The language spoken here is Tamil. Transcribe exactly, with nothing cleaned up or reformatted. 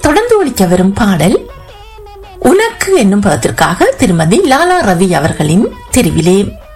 தொடர்ந்து ஒலிக்க வரும் பாடல் உனக்கு என்னும் பதத்திற்காக திருமதி லாலா ரவி அவர்களின் தெரிவிலே.